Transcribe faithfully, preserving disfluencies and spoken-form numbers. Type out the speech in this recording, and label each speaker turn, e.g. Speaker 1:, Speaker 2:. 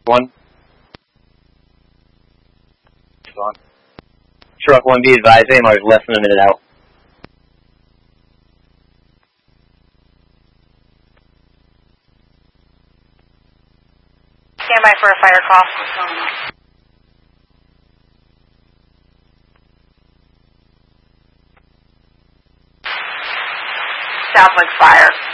Speaker 1: one. Truck one, be advised, A M R is less than a minute out.
Speaker 2: Stand by for a fire call. Southwick Fire.